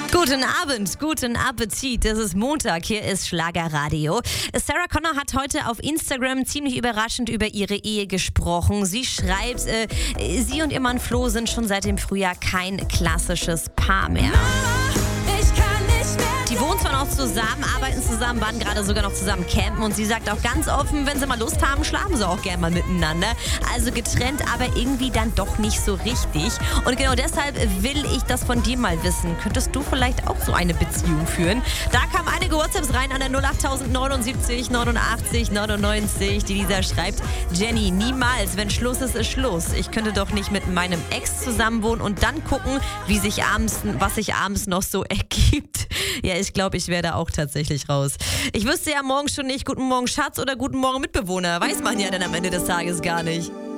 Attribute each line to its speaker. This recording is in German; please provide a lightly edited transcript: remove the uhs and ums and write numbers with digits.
Speaker 1: Guten Abend, guten Appetit. Das ist Montag, hier ist Schlagerradio. Sarah Connor hat heute auf Instagram ziemlich überraschend über ihre Ehe gesprochen. Sie schreibt, sie und ihr Mann Flo sind schon seit dem Frühjahr kein klassisches Paar mehr. Die wohnen zwar noch zusammen, arbeiten zusammen, waren gerade sogar noch zusammen campen und sie sagt auch ganz offen, wenn sie mal Lust haben, schlafen sie auch gerne mal miteinander. Also getrennt, aber irgendwie dann doch nicht so richtig. Und genau deshalb will ich das von dir mal wissen. Könntest du vielleicht auch so eine Beziehung führen? Da kamen einige WhatsApps rein an der 08079 89 99. Die Lisa schreibt, Jenny, niemals, wenn Schluss ist, ist Schluss. Ich könnte doch nicht mit meinem Ex zusammenwohnen und dann gucken, was sich abends noch so ergibt. Ja, ich glaube, ich werde auch tatsächlich raus. Ich wüsste ja morgen schon nicht, guten Morgen Schatz oder guten Morgen Mitbewohner. Weiß man ja dann am Ende des Tages gar nicht.